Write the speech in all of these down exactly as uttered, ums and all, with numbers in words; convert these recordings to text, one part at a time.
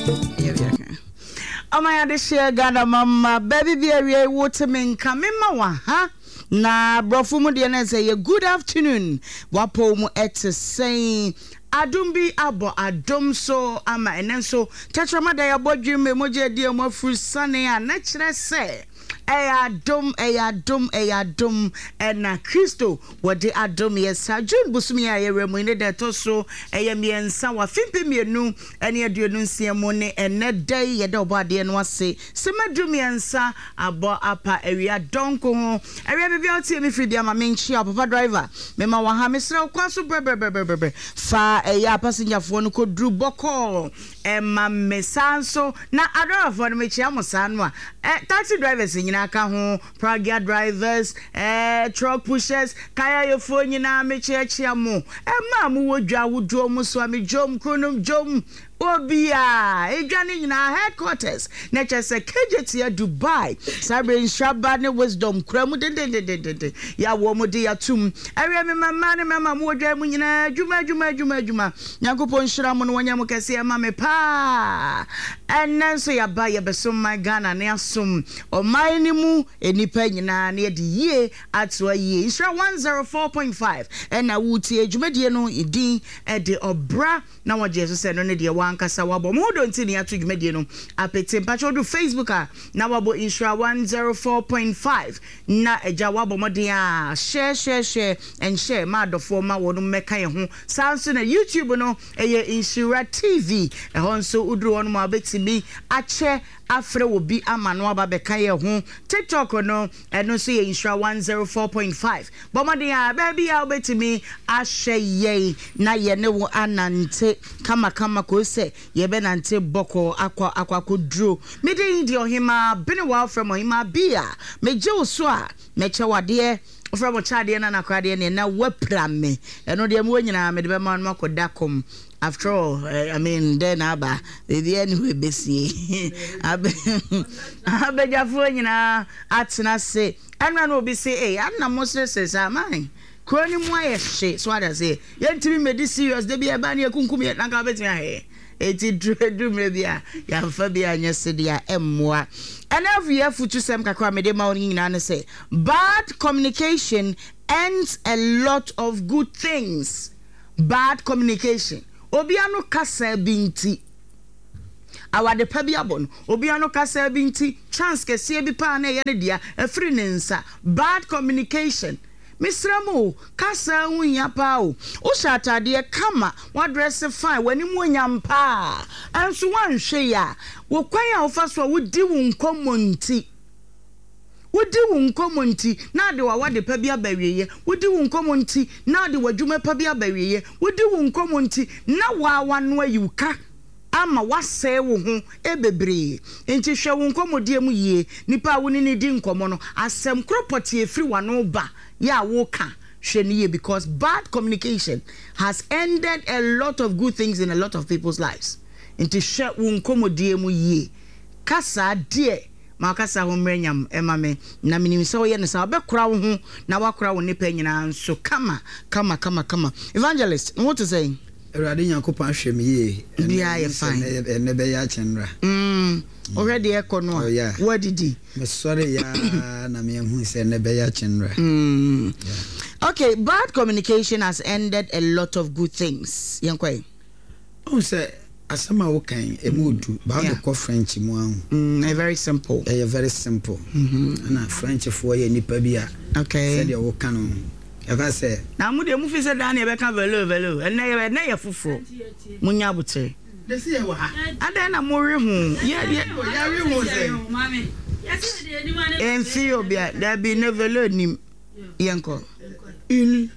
Oh my God, share Ghana mama, baby be waterman coming ma ha. Na brofumu de na say good afternoon. Wapo mu ete say adumbi abo adom so ama enenso tetrama da ya bodwime moje die mo frusane a na kire say eya dom eya dom eya dom ena Kristo wode adom yesa June busumi a yeremu ne de to so eya miensa wa fimpi mienu ene aduonu nsiemu ne ene dai ye de obade no ase semadum miensa abo apa ewia donko ho ewia bibia otie mi fridi ama menchi papa driver me ma wa ha mesra kwa so brebrbrbrbre fa eya passenger fo no ko dru boko ema mesanso na adora fo no me chia musano a eh taxi drivers nyina aka ho pragia drivers eh truck pushers kaya yo fo nyina me chia chia mo ema mu wodwa wodwo mu so am jom kronum jom Obia, Ejani na headquarters. Nature se K J T ya Dubai. Sabre Shabba ne wisdom. Kramu de de de de de de. Ya womo de ya tum. Area me mama ne mama mo dwa mu nyina juma juma juma juma. Nyankopon hira mo no wanya mo kase ya mame pa. Enan so ya ba ya besom my Ghana ne asum. O mai ni mu enipa nyina ne de ye atwa ye. Isra one oh four point five. Ena wuti ejumedie no idin e de obra na wo je so se no ne de ankasa wabo modo ntini atu dwumedie no apete mpacho do Facebook a na wabo Insura one oh four point five na eja wabo modin a share share share and share ma dofo ma wono meka ye ho sanso na YouTube no eye Insura T V e ho nso udru wono ma betimi ache afre wo bi amano aba beka ye ho TikTok no eno so ye Insura one oh four point five bomodin a baby a betimi ahye ye na ye ne wo anante kama kama ko se yebe nante boko akwa akwa kodro mede indi ohima bene wa from ohima bia meje oso a meche wade from ochade na nakrade ne na wapra me eno de mo nyina mede be man makoda kom. After all, uh, I mean, then Abba, the anyway, Bessie. Abba Jafo, you know, at na say, and one will be say, hey, I'm not most says, I'm mine. Crony why shit, so I say, yet to be made this serious, there be a banny a cuncumi at Nagabet. Eti dredu mebia ya mfabia nyesedia emwa and every year futu sem kakwa mede mauni na say bad communication ends a lot of good things. Bad communication obiano kasa binti awade pa bia bon obiano kasa binti chance kese bi pa na ye ne dia afri ne nsa. Bad communication Misramo, kasa unya pa o. O shatade kama, wa dress fine, wani mu nyampa. Anso wan hwe ya. Wo kwan ya ofa so wodi wo nkomonti. Wodi wo nkomonti, na de wa wade pa bia baweye. Wodi wo nkomonti, na de wadwuma pa bia baweye. Wodi wo nkomonti, na wa wano ayuka. Ama wase wo ho ebebre enti hwe wo nkomodie mu yie nipa wo ni ni di nkomo no asem kropoti efri wano ba ya wo ka hwe ni ye because bad communication has ended a lot of good things in a lot of people's lives. Enti hwe wo nkomodie mu yie kasa de ma kasa ho mrenyam emame na minim se wo ye ne sa obekora wo ho na wakora wo nipa nyina nso kama kama kama kama. Evangelist, what to say? Erade Nyankopon ahwem ye bia ye fine ene be ya chenra mm already ekono what did he me sorry ya na me hu se ene be ya chenra mm okay. Bad communication has ended a lot of good things yankwai o say asama wo kan emudu ba the ko French mu an mm very simple eh very simple mhm na French for ye nipa bia okay say the wo kan Eva say na mu de mu fi say dan e be kan velo velo ene ye na ye fufuro munya butere de se ye wa adan na mo re hu ye ye ya re hu say mami yes de ni ma en fi obia da bi ne velo nim yenko il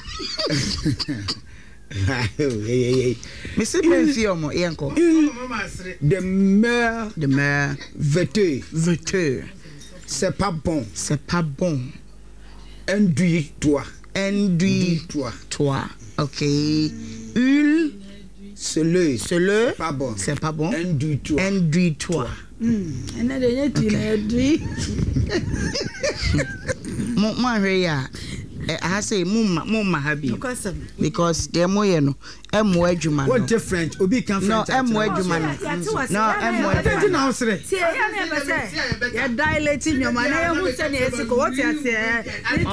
Monsieur Benfiomo yenko de mer de mer vete vete c'est pas bon c'est pas bon enduit toi enduit toi toi okay huile c'est le c'est le pas bon c'est pas bon enduit toi enduit toi mm ene de yeti na enduit mo mo hwe ya I say mumma mumma habi because the moye no emo adwuma no what different obi kan no French emo adwuma no no emo adwuma na osre tie ya na be say ya dilate nyoma na ya hu se na esiko what ya say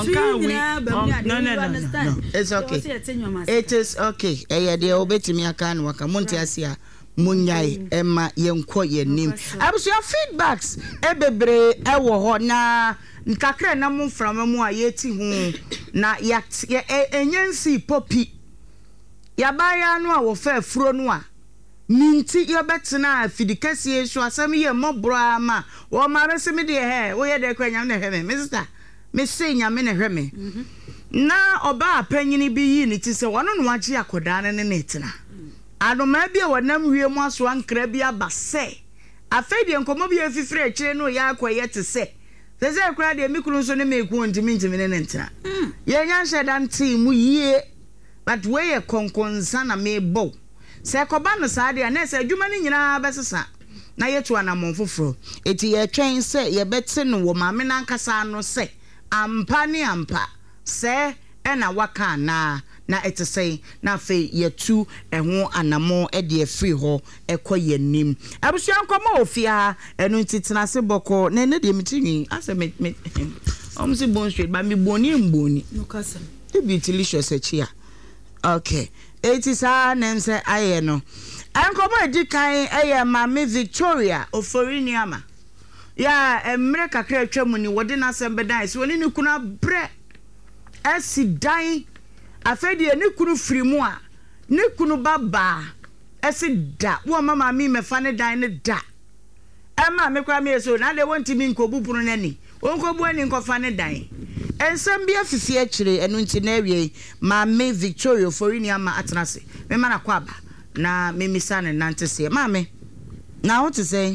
no no no no it's okay it is okay eh de obetimi aka no waka monte ase a munyai ema yenko yenim abusu your feedbacks ebebre ewo ho na nkakra na mu frama mu a yeti hu na ya enyensi popi ya baya no a wo fa afuro no a minti ya betena afidikasi esu asem ye mobro ama wo ma rese me de he wo ye de kwanya na hwe me mister me se nyame na hwe me na oba apanyini bi yi ni ti se wono no agye akoda ne ne tena adoma bia wonam wie mu aso ankra bia base afedi enkomo bia fifire akire no ya akoye te se sese akura de mikuru so ne meku ntimi ntimi ne ntra ye nya hweda nti mu yie but we ye konkonsa na mebo se koba no saade na se adwuma ni nyina besesa na yetu anamon foforo eti ye twen se ye bete no wo maame na nkasa no se ampa ni ampa se ena waka na na etesei na fe yetu eho anamo e de free ho ekoye nim abusuan komo ofia enu titena se boko na ne de mitinwi ase me om si bon straight ba mi boni mboni no kasa e be delicious achia okay etisa nemse aye no ankomo edikan eye mama Victoria oforini ama ya emre kakra atwamu ni wode na sembe dan so ni ni kuna bre asidan afedi ni kunu firimu a ni kunu baba asida wo mama mi mefa ne dan ne da ema me kwa me so na de wonti mi nkobu punu nani onkobu ani nkofa ne dan ensem bia fifi akire enu nti na awie mama Victoria Forini ama atenase me mana kwa ba na me misa ne nantese mama na what to say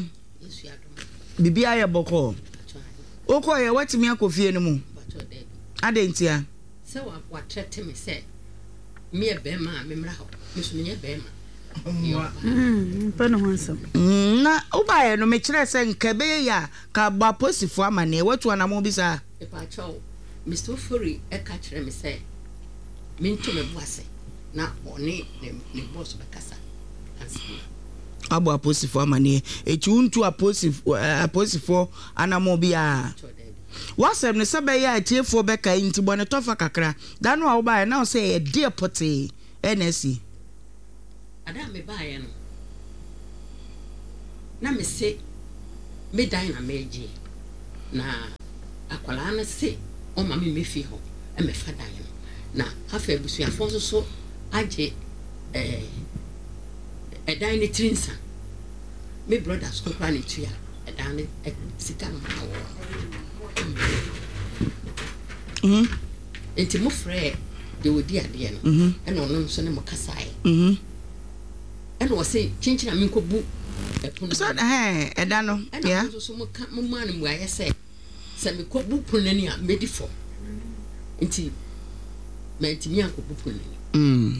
bibi aye boko okoye watimi akofie no mu adentia se wa wa trete me se me e be ma me mra ho me so me be ma mm pano hanso na ubaye no me kire se nkabe ya ka ba posifo amane watu anamo bisa e pa cho Mister Furi e ka kire me se me nto me boase na oni ne boss be kasa ansi abo aposifo amane eti untu aposifo aposifo anamo bia wasem ne sebe ya atiefo beka inti bone tofa kakra da no a wo bae na say e dear pote nsi ada me bae no na me se me dan na meji na akwala na se o ma me mefi ho e me fa dan no na hafa ebusuafo so so age eh e dan ni trinsa me brothers ko kwa ni tua e dan ni sika no awo mhm enti mo frɛ de odi ade no ɛna ɔno nso ne mo kasae mhm ɛna ɔse chinchina me nkobu ɛpono so eh ɛda no ya ɛna nso mo ka mo ma ne mu ayɛ sɛ sɛ me kobu pono ni a medi fo enti ma enti mi ankobu pono ni mm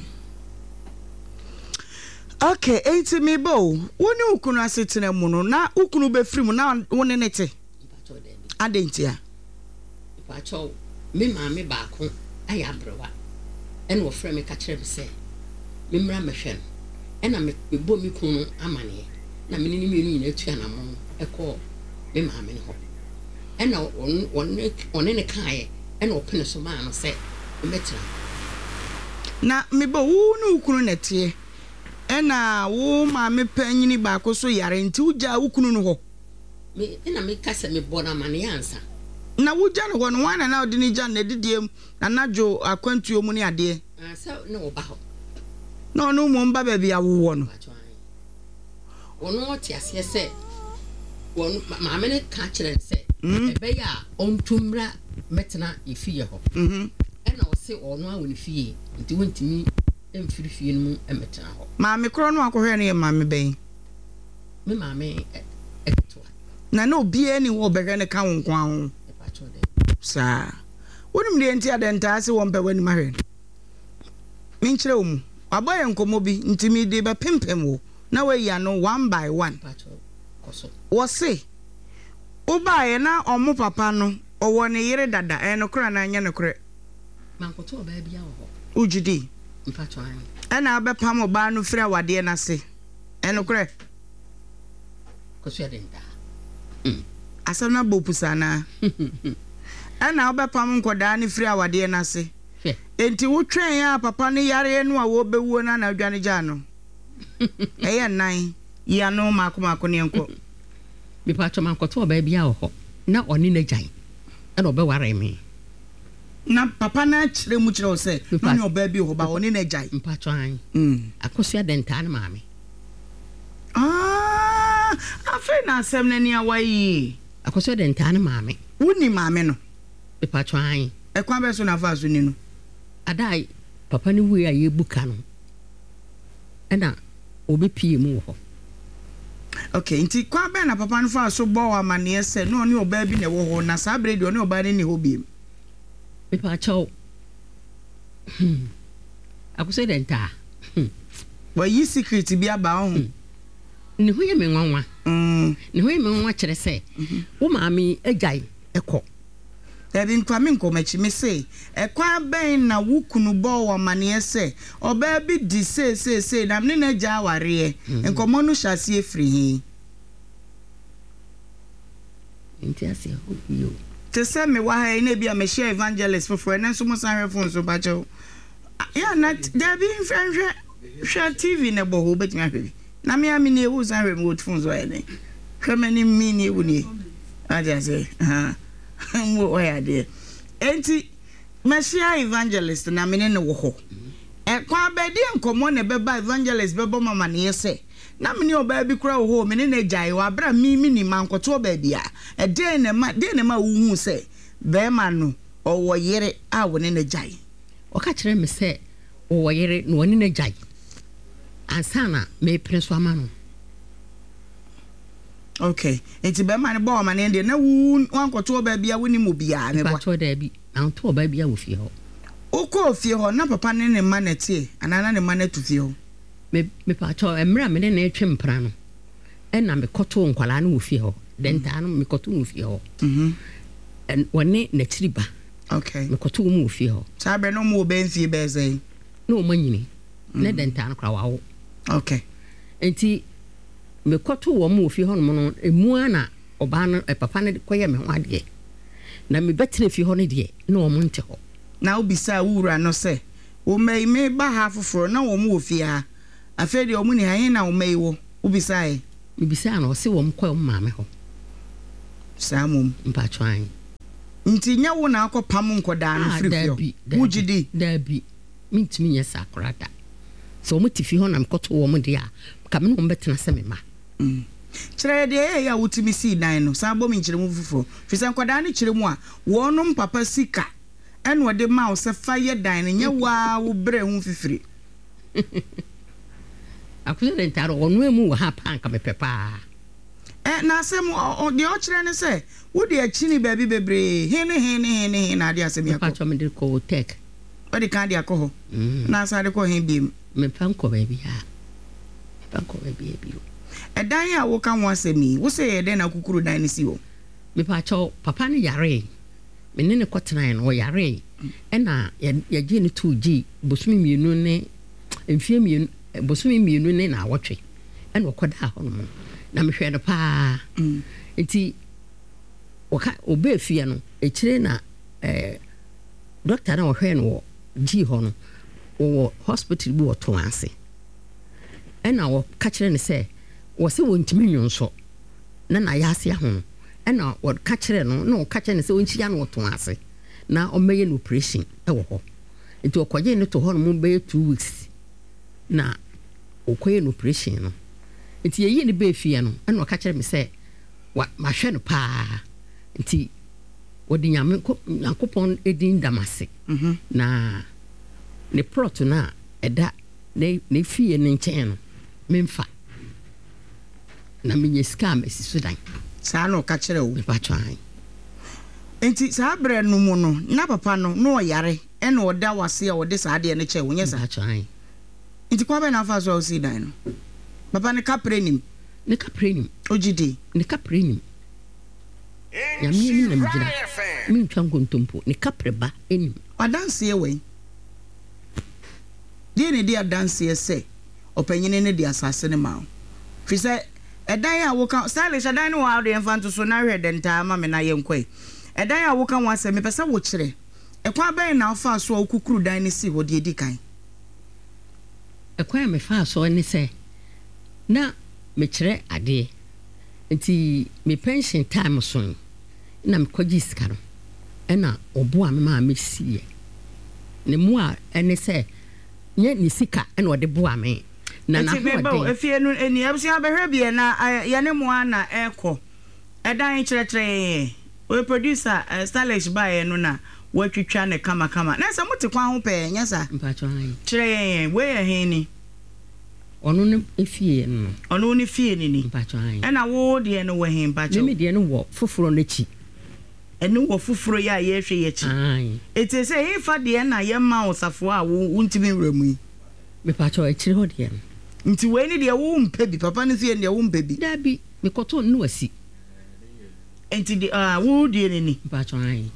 okay enti me bo woni ukunu asetena mu no na ukunu be free mu na woni nete adentia pacho me ma me ba ko aya brewa ene wo frɛ me ka kyerɛ me sɛ me mra mehwɛ ena me bo mi kunu amane na me ni mienu nyina tua na mo ɛkɔ me ma me ho ena on on on ne kae ena opene so ma no sɛ metra na me bo wo no ukunu nete ena wo ma me panyini ba ko so yare nti uja ukunu no ho me ena me kasa me bo na mane ansa na wuja no no wana na odi ni jan na didiem na najo akwantuo mu ni ade ah so na oba ho no no mo mba ba bia wo no wono ti ase se wono ma me ne ka kire se ebe ya ontumra metena ifie ho mhm ena wo se ono a woni fie nti wontimi emfiri fie no mu emetena ho ma me kro no akohwe ne ma me ben me ma me eto na no bia ni wo behwe ne ka wonkwa ho sa wonum de enti adenta ase wo mpe wani mahwe min kire wo mu abaye nkomo bi ntimi de ba pempem wo na we ya no one by one wo se wo bae na omo papa no owo ne yire dada e no kra na anya ne kre mankoto oba bia wo ujidi mpacho an ana abepam oba no fira wade na se enokre koso denta asana bopusana ana abepam nkoda ne fira wade na se enti wotwen ya papa ne yare no a wo bewuo na na adwane gya no eya nan ya no makomako ne enko mipacho mankoto oba bia wo na oni na gyan ana oba ware me na papa na kire mu kire o se no ne oba bi ho ba oni na gyan mpacho an mm akoso denta na maame ah afi na asem na ni awayi akoso denta na maame wuni maame no mipacho an e kwa be so na fa so ni no adai papa ni wu ya yebuka no ena obi pie mu ho okay nti kwa be na papa no fa so bo wa mane ese no ne oba bi ne wo ho na sa bre de ne oba ne ne ho bi mi pa chaw akoso denta wa yi secret bi aba ho ni ho ye me nwanwa mm ni ho ye me nwanwa kire se wo maami agai ekọ ebi nkwa mi nkomachi me say ekwa ben na wukunu bo wa mane ese oba bi di say say say na me na ja aware nkomo no hyase efiri hi nti ase ho yo te se me wa ha na bia me share evangelist for na so mo san phone so ba cho ya na there be friend share T V na bo ho betimi ahwe na me ami na ewu san remote phone so ya ne hwe mani mi ni ewu ni aja say ha mo why there enti machia evangelist na me ne wo ho e kwa bedi enkomo ne beba evangelist bebo mama ne yese na me ne oba bi kura wo ho me ne na jai wa bra mi mi ni mankoto oba bia e de ne ma de ne ma wu se be ma no owo yere a wo ne na jai o ka kire me se owo yere no woni na jai ansana me prince ama no okay enti be ma ne bo ma ne de na wu wankoto oba bia woni mu bia me ba to da bi an to oba bia wo fi ho o ko fi ho na papa ne ne ma na tie anana ne ma na tu fi ho me me pa cho emra me ne na etwe mpra no e na me koto nkwala na wo fi ho den ta no me koto wo fi ho mhm en woni na tiriba okay me koto wo fi ho sabe no mo be nfi be zei no manyini ne den ta no kra wawo okay enti me koto wo mo fi ho no no emu ana oba no e papa ne koye me ho ade na me betre fi ho ne de na wo nte ho na obisa wura no se wo mai me ba ha foforo na wo mo fi ha afa de o mu ni han na wo mai wo obisa e me bisa na o se wo mko maame ho samum mpa twan nti nya wo na akopam nkoda no frifio wujidi da bi mintimi nya sakrata so mo tifi ho na mkoto wo mo de a ka me no mbetena se me ma mm kire de e ya wutimi si dan no sabo mi nkire mu fufuro fisa nkoda ne kire mu a wo no mpapa sika eno de ma wo se faye dan nya wa wo bre hu fifiri akuze de ntaro onu emu wo ha pan ka me pepa eh na asem o de o kire ne se wo de akini ba bi bebre hene hene hene hene ade asem yakọ pa cho me de ko tek o de kan de akọ na asa de ko hen bi me pan ko ba bi ha pan ko ba bi bi edan ya wo kan wo asemi wo se eden na kukuru dan ni si wo me pa cho papa ne yare me ne ne kotena no yare e na ya je ne two G bosumi mienu ne mfie mienu bosumi mienu ne na awotwe e na okoda ho no na me hwe no pa enti oka obe fie no e kire na eh doctor na ohwe no G ho no wo hospital bi wo to anse e na wo ka kire ne se wo se wo ntimi nyonso na na ya ase ho e na wo ka kire no na wo ka kire ne se wo nchi ya no to ase na o meye no operation e wo ho enti okoje ne to ho no mo be two weeks na okoye no operation no enti ye ne be fie no e na wo ka kire me se wa ma hwe no pa enti wodi nyame ko yakopon edin damase mhm na ne plot na eda ne ne fie ne nchen no memfa na menye scam esi sudan sa no ka kire wo pa twan enti sa bre no mu no na papa no no yare e na oda wase a ode sa ade ne che wo nye sa twan enti kwa be na fa so o si dan no papa ne ka prenim ne ka prenim ojidi ne ka prenim nyame ni na mjina mi ntwa nkontompo ne kapreba enim adanse we die ne dia adanse se opanyine ne dia asase ne ma fi se edan a wo kan stylish edan ne wa de enfanto so na hwe denta ma me na yenkoi edan a wo kan wa se me pese wo kire ekwa ben na afa so okukuru dan ne si ho de edikan ekwa me fa so ne se na me kire ade nti me pension time so na me kwaji sika no ena obo a me ma me sie ne mu a ene se nye ni sika ena ode bo a me na na ho de efie no eni absi abehwe bie na ye ne mu ana eko edan kire kire we producer uh, stylish buy no na watwitwa ne kama kama na se muti kwa ho pe nya sa mpacho an kire yen we ye he ni onu ne efie no onu ne fie ni ni mpacho an ena wo de no we he mpacho me de no wo foforo na chi enu wo foforo ya ye hwe ye chi an ete se he fa de na ye ma osafo a wo ntimi wramu yi me pacho e chire ho de nti we ni de wo mpa bi papa ne fie de wo mpa bi da bi me koto no wasi enti de ah wo de ni ni mpacho an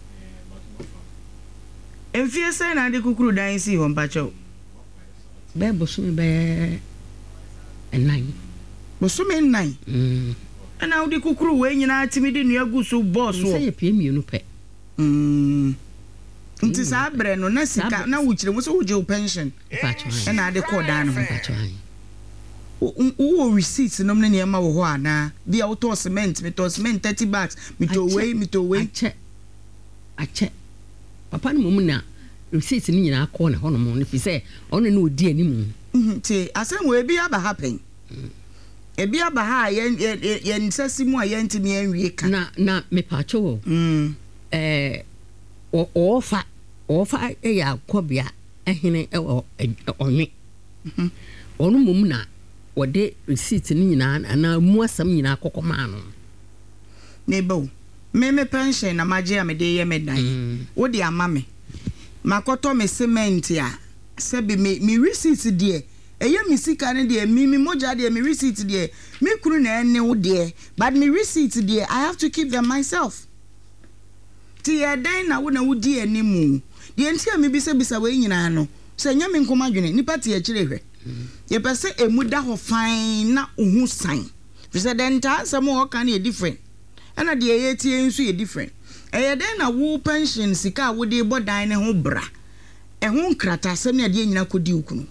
enfie se na de kukuru dan si ho mpacho be bosu me be enai bosu me nnan mm ana udi kukuru we nyina timi de nua gusu boss wo se ye pie mienu pe mm nti sa abre no na sika na wo kire mo so wo je pension mpacho an ana de call dan no mpacho an wo receipt no me ne ma wo ho ana bia wo to cement me to cement thirty bags me to we me to we ache ache papa no mum na receipt ni nyina akọ na hono mo ne fi se ono na odi animu nti asem we bi aba happen e bi aba ha ye ye nsasi mu a ye ntimi anwie ka na na me pacho wo mm eh o ofa ofa e ya kwabia ehene e onwe onu mum na wode receipt ni nyina na mu asam nyina akokoma no nebo me me pension na maje a me de ye me dan wo de ama me makoto me cement a se bi me me receipt de eye mi sika ne de mi mi moja de mi receipt de mi kuru na ene wo de but me receipt de I have to keep them myself ti ye dan na wo na wo di animu de enti a me bi se bisa we nyina no se nya me nkoma dwene nipa ti a kire hwe ye pese emu da ho fine na ohu san fi se den ta se mo ka na different ana de ye tie nso ye different eye den na wo pension sika wo de bodan ne ho bra e ho nkrata asem na de nyina kodi ukunu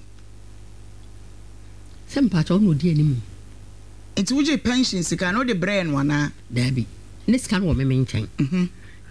sem pacho no di animu enti wo je pension sika no de brain wana da bi ne sika no wo me me nchen mhm